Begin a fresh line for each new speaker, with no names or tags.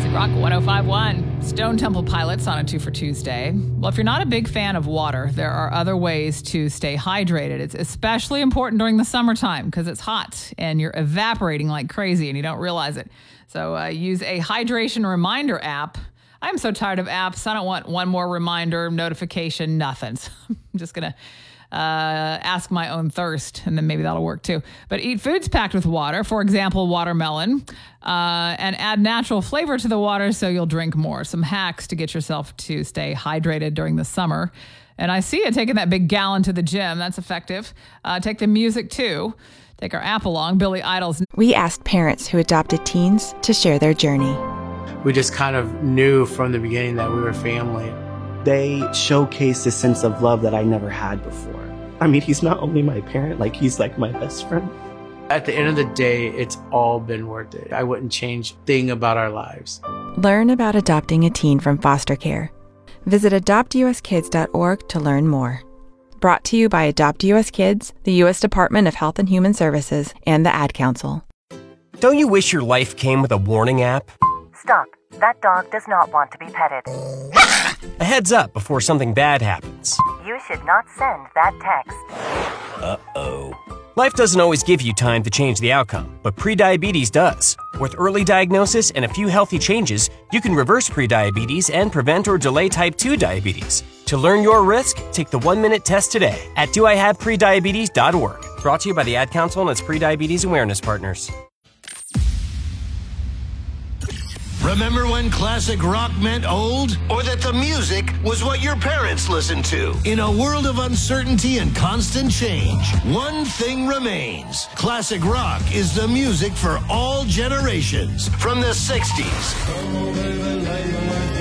Classic Rock 105.1. Stone Temple Pilots on a 2 for Tuesday. Well, if you're not a big fan of water, there are other ways to stay hydrated. It's especially important during the summertime because it's hot and you're evaporating like crazy and you don't realize it. So use a hydration reminder app. I'm so tired of apps. I don't want one more reminder, notification, nothing. So I'm just going to ask my own thirst, and then maybe that'll work too. But eat foods packed with water, for example, watermelon, and add natural flavor to the water so you'll drink more. Some hacks to get yourself to stay hydrated during the summer. And I see you taking that big gallon to the gym. That's effective. Take the music too. Take our app along, Billy Idol's.
We asked parents who adopted teens to share their journey.
We just kind of knew from the beginning that we were family.
They showcased a sense of love that I never had before. I mean, he's not only my parent, like he's like my best friend.
At the end of the day, it's all been worth it. I wouldn't change a thing about our lives.
Learn about adopting a teen from foster care. Visit adoptuskids.org to learn more. Brought to you by Adopt US Kids, the U.S. Department of Health and Human Services, and the Ad Council.
Don't you wish your life came with a warning app?
Stop. That dog does not want to be petted.
A heads up before something bad happens.
You should not send that text.
Uh-oh. Life doesn't always give you time to change the outcome, but prediabetes does. With early diagnosis and a few healthy changes, you can reverse prediabetes and prevent or delay type 2 diabetes. To learn your risk, take the 1-minute test today at doihaveprediabetes.org. Brought to you by the Ad Council and its prediabetes awareness partners.
Remember when classic rock meant old? Or that the music was what your parents listened to? In a world of uncertainty and constant change, one thing remains. Classic rock is the music for all generations. From the 60s